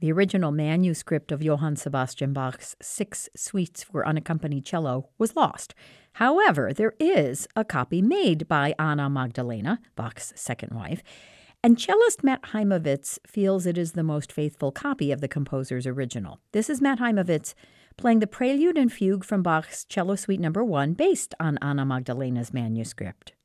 The original manuscript of Johann Sebastian Bach's 6 suites for unaccompanied cello was lost. However, there is a copy made by Anna Magdalena, Bach's second wife, and cellist Matt Heimovitz feels it is the most faithful copy of the composer's original. This is Matt Heimovitz playing the Prelude and Fugue from Bach's Cello Suite No. 1, based on Anna Magdalena's manuscript.